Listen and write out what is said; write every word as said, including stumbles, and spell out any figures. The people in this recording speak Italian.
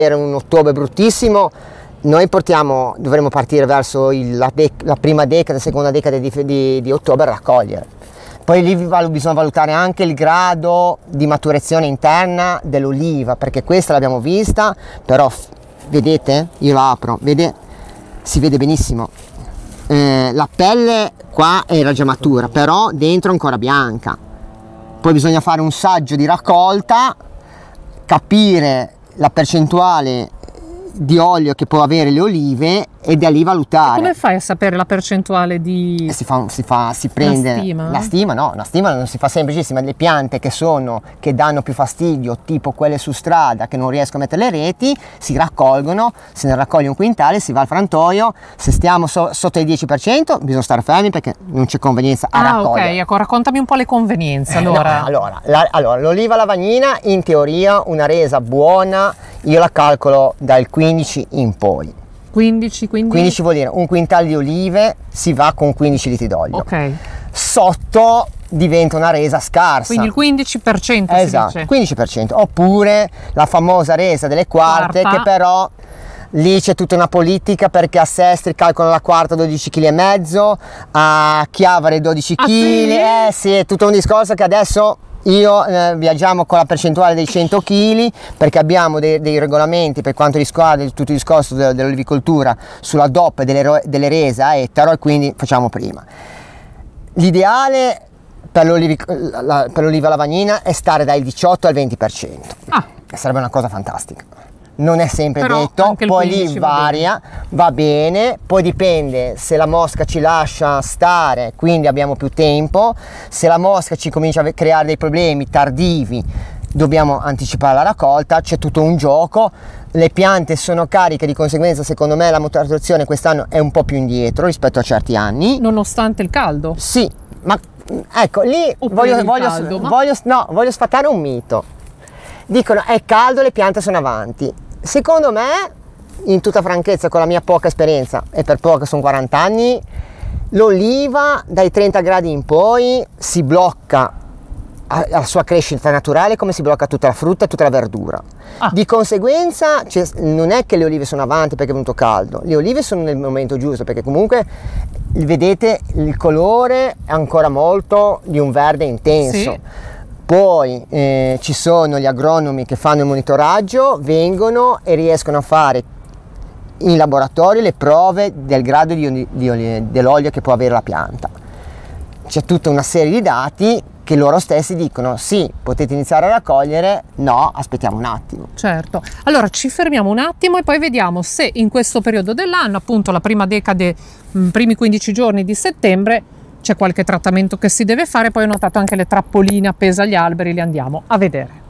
Era un ottobre bruttissimo, noi portiamo, dovremmo partire verso il, la, de, la prima decade, seconda decade di, di, di ottobre a raccogliere. Poi lì bisogna valutare anche il grado di maturazione interna dell'oliva, perché questa l'abbiamo vista, però vedete, io la apro, vede, si vede benissimo, eh, la pelle qua era già matura, però dentro ancora bianca. Poi bisogna fare un saggio di raccolta, capire la percentuale di olio che può avere le olive e da lì valutare. Come fai a sapere la percentuale di... Si fa, si fa, si prende... La stima? La stima no, la stima non si fa semplicissima. Le piante che sono, che danno più fastidio, tipo quelle su strada, che non riescono a mettere le reti, si raccolgono, se ne raccoglie un quintale, si va al frantoio. Se stiamo so, sotto il dieci per cento bisogna stare fermi perché non c'è convenienza a ah, raccogliere. ok, ecco, raccontami un po' le convenienze allora. No, allora, la, allora, l'oliva lavagnina in teoria una resa buona, io la calcolo dal quindici in poi. quindici, quindi... quindici vuol dire un quintale di olive si va con quindici litri d'olio. Ok. Sotto diventa una resa scarsa. Quindi il quindici per cento esatto, si dice. quindici per cento. Oppure la famosa resa delle quarte, Quarta. che però lì c'è tutta una politica, perché a Sestri calcolano la quarta dodici virgola cinque chili, a Chiavari dodici Ah, chili. sì? Eh sì, è tutto un discorso che adesso io eh, viaggiamo con la percentuale dei cento chili, perché abbiamo dei, dei regolamenti per quanto riguarda tutto il discorso de, dell'olivicoltura sulla D O P delle, delle rese a ettaro, e quindi facciamo prima. L'ideale per, la, per l'oliva lavagnina è stare dal diciotto al venti per cento. Ah. Sarebbe una cosa fantastica. Non è sempre Però detto, poi lì va varia, bene. va bene, poi dipende se la mosca ci lascia stare, quindi abbiamo più tempo. Se la mosca ci comincia a creare dei problemi tardivi, dobbiamo anticipare la raccolta, c'è tutto un gioco. Le piante sono cariche, di conseguenza secondo me la maturazione quest'anno è un po' più indietro rispetto a certi anni. Nonostante il caldo? Sì, ma ecco, lì voglio, voglio, caldo, ma... voglio, no, voglio sfatare un mito. Dicono è caldo, le piante sono avanti. Secondo me, in tutta franchezza, con la mia poca esperienza, e per poco sono quaranta anni, l'oliva dai trenta gradi in poi si blocca alla sua crescita naturale, come si blocca tutta la frutta e tutta la verdura. Ah. Di conseguenza cioè, non è che le olive sono avanti perché è venuto caldo, le olive sono nel momento giusto, perché comunque vedete il colore è ancora molto di un verde intenso. Sì. Poi eh, ci sono gli agronomi che fanno il monitoraggio, vengono e riescono a fare in laboratorio le prove del grado di, di, dell'olio che può avere la pianta. C'è tutta una serie di dati che loro stessi dicono sì, potete iniziare a raccogliere, no, aspettiamo un attimo. Certo, allora ci fermiamo un attimo e poi vediamo se in questo periodo dell'anno, appunto la prima decade, mh, primi quindici giorni di settembre, c'è qualche trattamento che si deve fare. Poi ho notato anche le trappoline appese agli alberi, le andiamo a vedere.